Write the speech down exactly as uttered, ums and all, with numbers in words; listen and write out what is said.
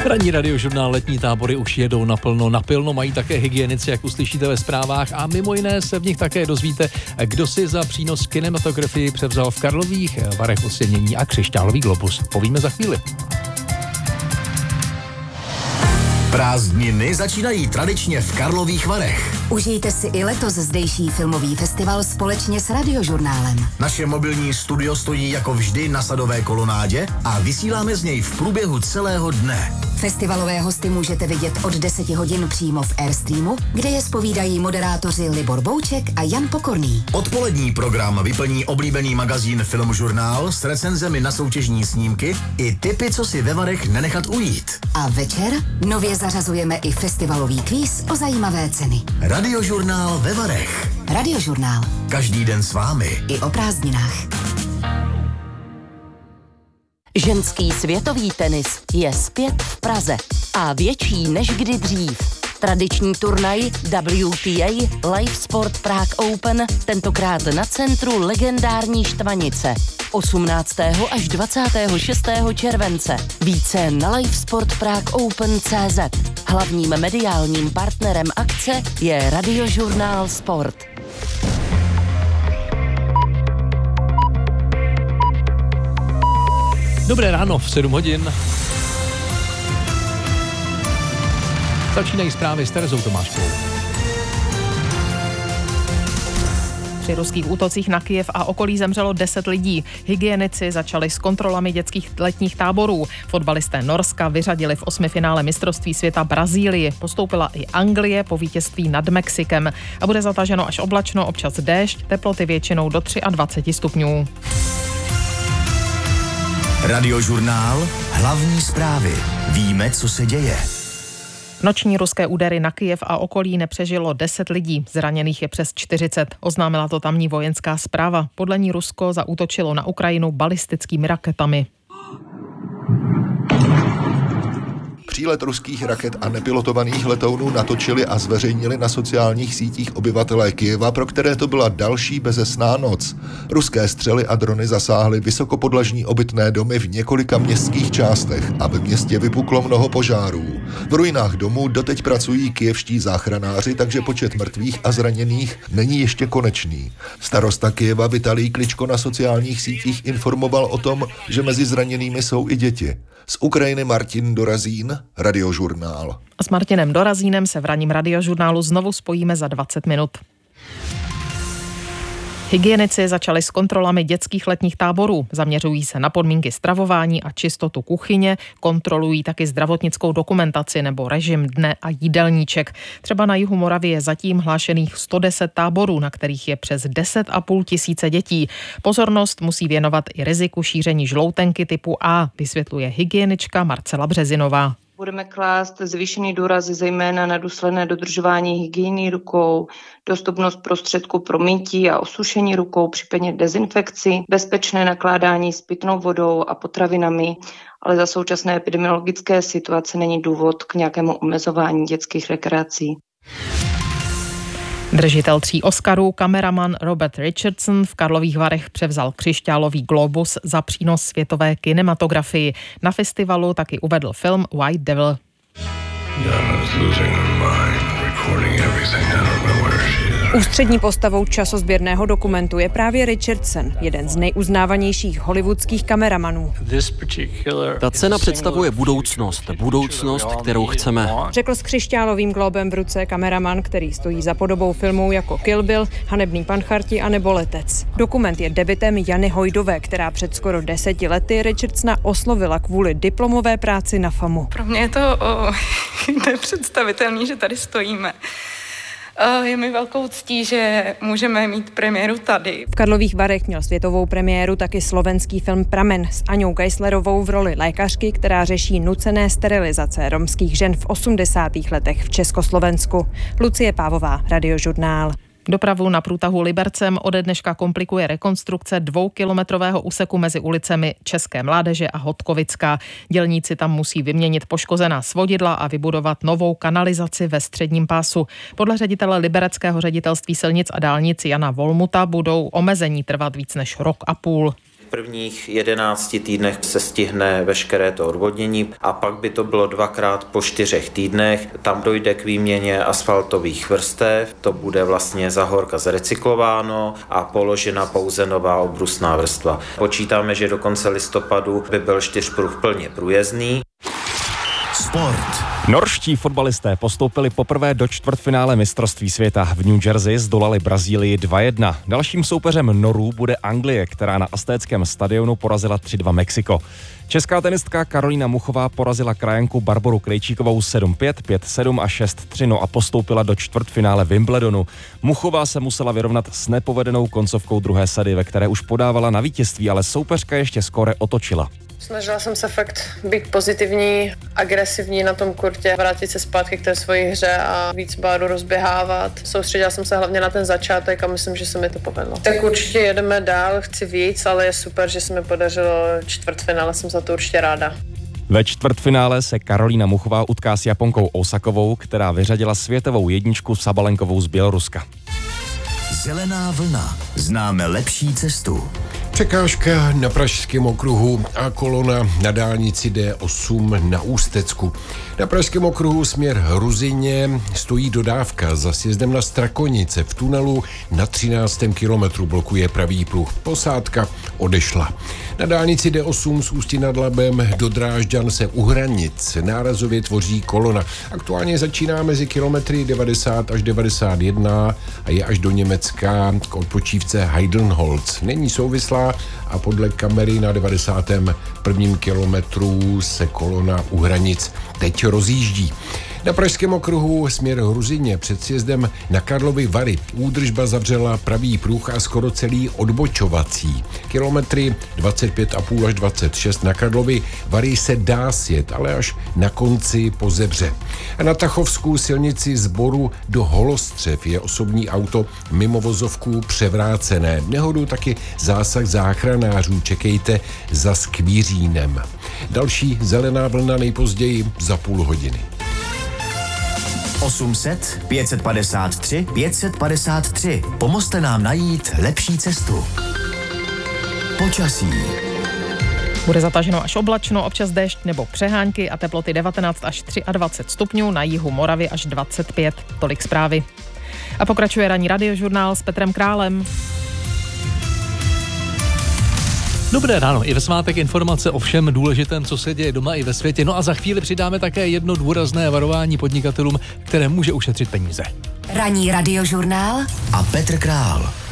Ranní radiožurnál letní tábory už jedou naplno. Napilno mají také hygienici, jak uslyšíte ve zprávách, a mimo jiné se v nich také dozvíte, kdo si za přínos kinematografii převzal v Karlových Varech ocenění a křišťálový globus. Povíme za chvíli. Prázdniny začínají tradičně v Karlových Varech. Užijte si i letos zdejší filmový festival společně s Radiožurnálem. Naše mobilní studio stojí jako vždy na Sadové kolonádě a vysíláme z něj v průběhu celého dne. Festivalové hosty můžete vidět od deseti hodin přímo v Airstreamu, kde je zpovídají moderátoři Libor Bouček a Jan Pokorný. Odpolední program vyplní oblíbený magazín Filmžurnál s recenzemi na soutěžní snímky i tipy, co si ve Varech nenechat ujít. A večer nově zařazujeme i festivalový kvíz o zajímavé ceny. Radiožurnál ve Varech. Radiožurnál. Každý den s vámi. I o prázdninách. Ženský světový tenis je zpět v Praze a větší než kdy dřív. Tradiční turnaj W T A Live Sport Prague Open tentokrát na centru legendární Štvanice. osmnáctého až dvacátého šestého července. Více na livesport prague open tečka cé zet. Hlavním mediálním partnerem akce je Radiožurnál Sport. Dobré ráno v sedm hodin. Začínají zprávy s Terezou Tomáškovou. Při ruských útocích na Kyjev a okolí zemřelo deset lidí. Hygienici začali s kontrolami dětských letních táborů. Fotbalisté Norska vyřadili v osmifinále mistrovství světa Brazílii. Postoupila i Anglie po vítězství nad Mexikem. A bude zataženo až oblačno, občas déšť, teploty většinou do dvacet tři stupňů. Radiožurnál, hlavní zprávy. Víme, co se děje. Noční ruské údery na Kyjev a okolí nepřežilo deset lidí, zraněných je přes čtyřicet. Oznámila to tamní vojenská správa. Podle ní Rusko zaútočilo na Ukrajinu balistickými raketami. Přílet ruských raket a nepilotovaných letounů natočili a zveřejnili na sociálních sítích obyvatelé Kyjeva, pro které to byla další bezesná noc. Ruské střely a drony zasáhly vysokopodlažní obytné domy v několika městských částech a ve městě vypuklo mnoho požárů. V ruinách domů doteď pracují kyjevští záchranáři, takže počet mrtvých a zraněných není ještě konečný. Starosta Kyjeva Vitalij Kličko na sociálních sítích informoval o tom, že mezi zraněnými jsou i děti. Z Ukrajiny Martin Dorazín, Radiožurnál. A s Martinem Dorazínem se v ranním Radiožurnálu znovu spojíme za dvacet minut. Hygienici začali s kontrolami dětských letních táborů. Zaměřují se na podmínky stravování a čistotu kuchyně, kontrolují taky zdravotnickou dokumentaci nebo režim dne a jídelníček. Třeba na jihu Moravy je zatím hlášených sto deset táborů, na kterých je přes deset a půl tisíce dětí. Pozornost musí věnovat i riziku šíření žloutenky typu A, vysvětluje hygienička Marcela Březinová. Budeme klást zvýšený důraz zejména na důsledné dodržování hygieny rukou, dostupnost prostředků pro mytí a osušení rukou, případně dezinfekci, bezpečné nakládání s pitnou vodou a potravinami, ale za současné epidemiologické situace není důvod k nějakému omezování dětských rekreací. Držitel tří Oscarů, kameraman Robert Richardson v Karlových Varech převzal křišťálový globus za přínos světové kinematografii. Na festivalu taky uvedl film White Devil. Ústřední postavou časozběrného dokumentu je právě Richardson, jeden z nejuznávanějších hollywoodských kameramanů. Ta cena představuje budoucnost, budoucnost, kterou chceme. Řekl s křišťálovým globem v ruce kameraman, který stojí za podobou filmů jako Kill Bill, Hanebný pancharti a nebo Letec. Dokument je debutem Jany Hojdové, která před skoro deseti lety Richardsona oslovila kvůli diplomové práci na FAMu. Pro mě je to o, nepředstavitelný, že tady stojíme. Je mi velkou ctí, že můžeme mít premiéru tady. V Karlových Varech měl světovou premiéru taky slovenský film Pramen s Aňou Geislerovou v roli lékařky, která řeší nucené sterilizace romských žen v osmdesátých letech v Československu. Lucie Pávová, Radiožurnál. Dopravu na průtahu Libercem ode dneška komplikuje rekonstrukce dvoukilometrového úseku mezi ulicemi České Mládeže a Hodkovická. Dělníci tam musí vyměnit poškozená svodidla a vybudovat novou kanalizaci ve středním pásu. Podle ředitele Libereckého ředitelství silnic a dálnic Jana Volmuta budou omezení trvat víc než rok a půl. prvních jedenácti týdnech se stihne veškeré to odvodnění a pak by to bylo dvakrát po čtyřech týdnech. Tam dojde k výměně asfaltových vrstev, to bude vlastně za horka zrecyklováno a položena pouze nová obrusná vrstva. Počítáme, že do konce listopadu by byl čtyřpruh plně průjezdný. Sport. Norští fotbalisté postoupili poprvé do čtvrtfinále mistrovství světa. V New Jersey zdolali Brazílii dva jedna. Dalším soupeřem Norů bude Anglie, která na Aztéckém stadionu porazila tři dva Mexiko. Česká tenistka Karolína Muchová porazila krajanku Barboru Krejčíkovou sedm pět, pět sedm a šest tři no a postoupila do čtvrtfinále Wimbledonu. Muchová se musela vyrovnat s nepovedenou koncovkou druhé sady, ve které už podávala na vítězství, ale soupeřka ještě skóre otočila. Snažila jsem se fakt být pozitivní, agresivní na tom kurtě, vrátit se zpátky k té svojí hře a víc báru rozběhávat. Soustředila jsem se hlavně na ten začátek a myslím, že se mi to povedlo. Tak určitě jedeme dál, chci víc, ale je super, že se mi podařilo čtvrtfinále, jsem za to určitě ráda. Ve čtvrtfinále se Karolína Muchová utká s Japonkou Osakovou, která vyřadila světovou jedničku Sabalenkovou z Běloruska. Zelená vlna. Známe lepší cestu. Překážka na Pražském okruhu a kolona na dálnici D osm na Ústecku. Na Pražském okruhu směr Ruzyně stojí dodávka za sjezdem na Strakonice. V tunelu na třináctém kilometru blokuje pravý pruh. Posádka odešla. Na dálnici D osm z Ústí nad Labem do Drážďan se u hranic nárazově tvoří kolona. Aktuálně začíná mezi kilometry devadesát až devadesát jedna a je až do Německa k odpočívce Heidenholz. Není souvislá a podle kamery na devadesátém prvním kilometru se kolona u hranic teď rozjíždí. Na Pražském okruhu směr Hruzině před sjezdem na Karlovy Vary údržba zavřela pravý pruh a skoro celý odbočovací. Kilometry dvacet pět a půl až dvacet šest na Karlovy Vary se dá sjet, ale až na konci po Zebře. A na Tachovskou silnici z Boru do Holostřev je osobní auto mimo vozovku převrácené. Nehodu taky zásah záchranářů, čekejte za Skvířínem. Další zelená vlna nejpozději za půl hodiny. osm set, pět set padesát tři, pět set padesát tři. Pomozte nám najít lepší cestu. Počasí. Bude zataženo až oblačno, občas déšť nebo přehánky a teploty devatenáct až dvacet tři stupňů, na jihu Moravy až dvacet pět. Tolik zprávy. A pokračuje ranní radiožurnál s Petrem Králem. Dobré ráno, i ve svátek informace o všem důležitém, co se děje doma i ve světě. No a za chvíli přidáme také jedno důrazné varování podnikatelům, které může ušetřit peníze. Ranní radiožurnál a Petr Král.